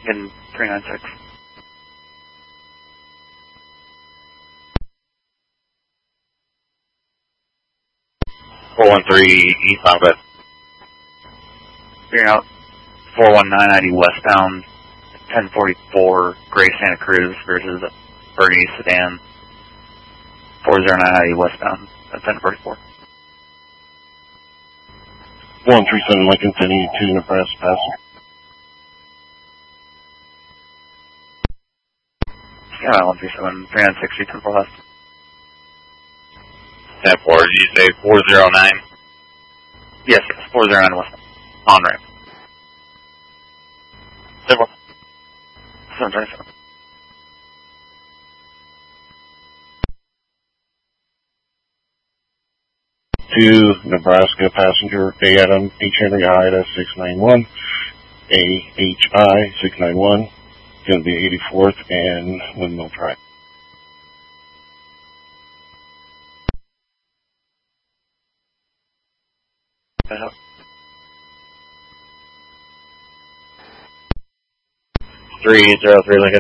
in 396. eastbound, but Figuring out 41990 westbound, 1044 Gray Santa Cruz versus Bernie Sedan, 40990 westbound at 1044. 137 Lincoln, 1082 Nebraska passenger. Yeah, 137, 360, 10 left. 10-4, did you say 409? Yes, 409 westbound. On ramp. 727. Two Nebraska passenger, A Adam, H Henry Ida 691, AHI 691, going to be 84th and Windmill Drive. Uh-huh. 303 Lincoln.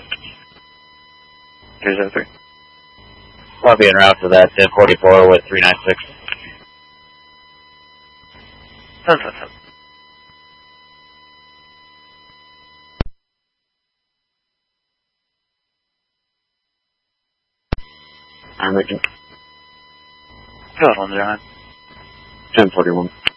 303. I'll be en route to that 1044 with 396. 777. I'm Richard. Go ahead, 109. 1041.